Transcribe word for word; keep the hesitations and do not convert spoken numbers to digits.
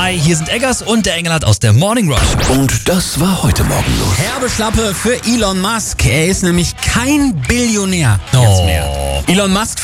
Hi, hier sind Eggers und der Engelhardt aus der Morning Rush. Und das war heute Morgen los. Herbe Schlappe für Elon Musk. Er ist nämlich kein Billionär Oh. jetzt mehr. Elon Musk